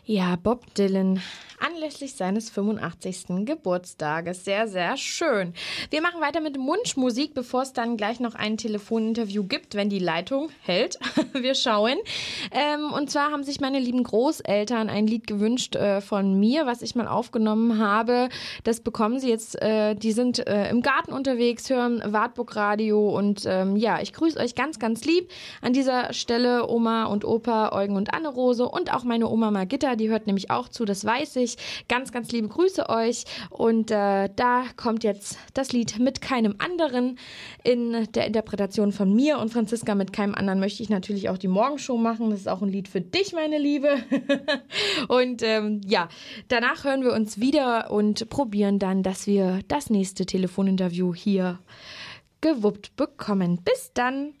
Ja, Bob Dylan, anlässlich seines 85. Geburtstages. Sehr, sehr schön. Wir machen weiter mit Wunschmusik, bevor es dann gleich noch ein Telefoninterview gibt, wenn die Leitung hält. Wir schauen. Und zwar haben sich meine lieben Großeltern ein Lied gewünscht von mir, was ich mal aufgenommen habe. Das bekommen sie jetzt. Die sind im Garten unterwegs, hören Wartburg Radio und ich grüße euch ganz, ganz lieb. An dieser Stelle Oma und Opa, Eugen und Anne-Rose und auch meine Oma Margitta, die hört nämlich auch zu, das weiß ich. Ganz, ganz liebe Grüße euch und da kommt jetzt das Lied Mit keinem anderen in der Interpretation von mir und Franziska. Mit keinem anderen möchte ich natürlich auch die Morgenshow machen. Das ist auch ein Lied für dich, meine Liebe. Und danach hören wir uns wieder und probieren dann, dass wir das nächste Telefoninterview hier gewuppt bekommen. Bis dann!